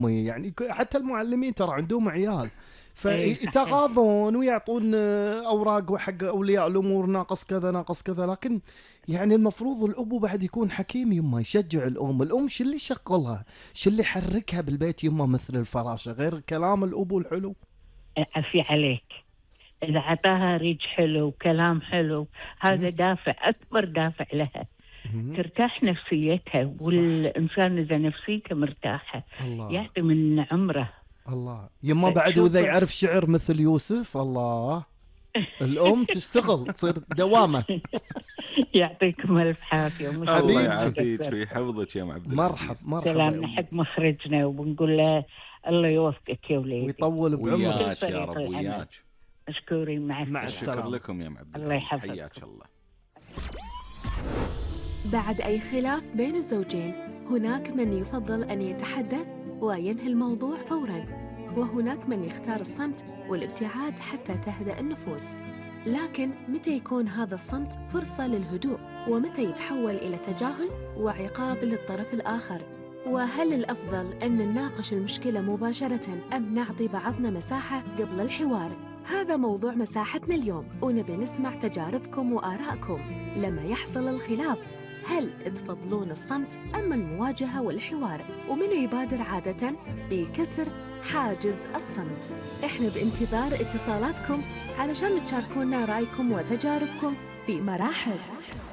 يعني حتى المعلمين ترى عندهم عيال اي صحيح. فيتغاضون ويعطون اوراق حق اولياء الامور ناقص كذا ناقص كذا. لكن يعني المفروض الابو بعد يكون حكيم، يما يشجع الام شو اللي يشغلها، شو اللي يحركها بالبيت يما مثل الفراشه غير كلام الابو الحلو. عفي عليك، إذا عطاها ريج حلو وكلام حلو هذا دافع، أكبر دافع لها. ترتاح نفسيتها، والإنسان إذا نفسيته مرتاحة الله يعطي من عمره. الله يما بعد، وإذا يعرف شعر مثل يوسف الله الأم تشتغل تصير دوامة. يعطيكم ألف عافية. الله يعافيك ويحفظك يا ام عبد العزيز. مرحبا سلامنا حق مخرجنا، وبنقول له الله يوفقك يا وليدي ويطول بعمرك. وياك يا رب وياك. مشكورين، مع السلامة. شكرا لكم يا ام عبد العزيز، حياك الله. بعد أي خلاف بين الزوجين هناك من يفضل أن يتحدث وينهي الموضوع فوراً، وهناك من يختار الصمت والابتعاد حتى تهدأ النفوس. لكن متى يكون هذا الصمت فرصة للهدوء، ومتى يتحول إلى تجاهل وعقاب للطرف الآخر؟ وهل الأفضل أن نناقش المشكلة مباشرة أم نعطي بعضنا مساحة قبل الحوار؟ هذا موضوع مساحتنا اليوم، ونبي نسمع تجاربكم وآرائكم. لما يحصل الخلاف هل تفضلون الصمت أم المواجهة والحوار؟ ومن يبادر عادة بكسر حاجز الصمت؟ احنا بانتظار اتصالاتكم علشان تشاركونا رأيكم وتجاربكم في مراحل.